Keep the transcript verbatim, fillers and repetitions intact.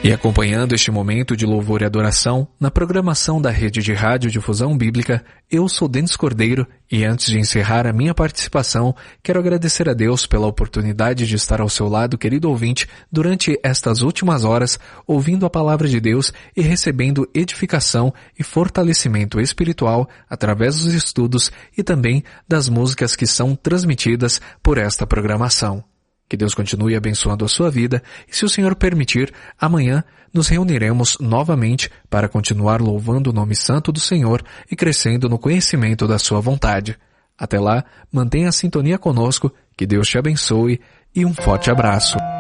E acompanhando este momento de louvor e adoração, na programação da Rede de Rádio Difusão Bíblica, eu sou Denis Cordeiro e antes de encerrar a minha participação, quero agradecer a Deus pela oportunidade de estar ao seu lado, querido ouvinte, durante estas últimas horas, ouvindo a palavra de Deus e recebendo edificação e fortalecimento espiritual através dos estudos e também das músicas que são transmitidas por esta programação. Que Deus continue abençoando a sua vida e, se o Senhor permitir, amanhã nos reuniremos novamente para continuar louvando o nome santo do Senhor e crescendo no conhecimento da sua vontade. Até lá, mantenha a sintonia conosco, que Deus te abençoe e um forte abraço.